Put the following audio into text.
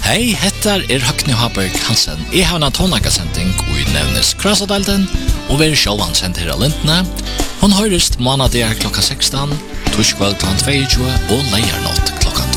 Hei, hettar Høgni Haberg Hansen. Jeg har en tonakasending og nevnes Krasadalden, og vi sjåvan sendt her av Lintene. Hun høyrest måneder klokka 16, torskveld kl. 22 og leiernatt.